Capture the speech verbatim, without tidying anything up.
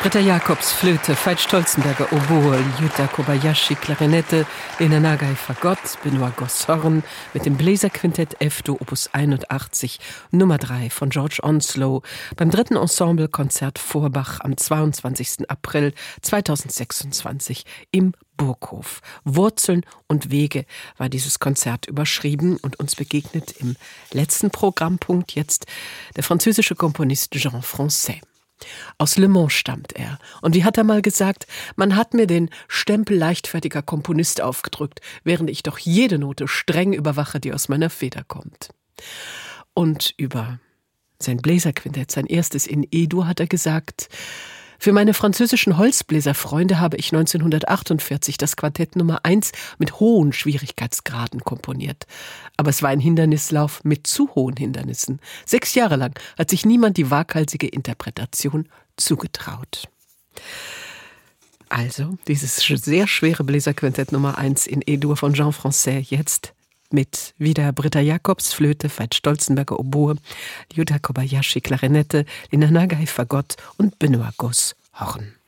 Britta Jacobs Flöte, Veit Stolzenberger Oboe, Yuta Kobayashi Klarinette, Lena Nagai Fagott, Benoit Goss Horn mit dem Bläserquintett F-Dur Opus einundachtzig, Nummer drei von George Onslow beim dritten Ensemblekonzert Vorbach am zweiundzwanzigsten April zweitausendsechsundzwanzig im Burghof. Wurzeln und Wege war dieses Konzert überschrieben und uns begegnet im letzten Programmpunkt jetzt der französische Komponist Jean Francaix. Aus Le Mans stammt er. Und wie hat er mal gesagt, man hat mir den Stempel leichtfertiger Komponist aufgedrückt, während ich doch jede Note streng überwache, die aus meiner Feder kommt. Und über sein Bläserquintett, sein erstes in E-Dur, hat er gesagt: Für meine französischen Holzbläserfreunde habe ich neunzehnhundertachtundvierzig das Quartett Nummer eins mit hohen Schwierigkeitsgraden komponiert. Aber es war ein Hindernislauf mit zu hohen Hindernissen. Sechs Jahre lang hat sich niemand die waghalsige Interpretation zugetraut. Also, dieses sehr schwere Bläserquintett Nummer eins in E-Dur von Jean Francaix jetzt mit wieder Britta Jacobs Flöte, Veit Stolzenberger Oboe, Yuta Kobayashi Klarinette, Lena Nagai Fagott und Benoit Goss Horn.